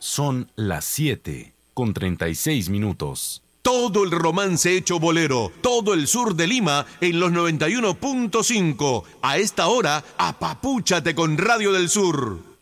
Son las 7:36. Todo el romance hecho bolero, todo el sur de Lima en los 91.5. A esta hora, apapúchate con Radio del Sur.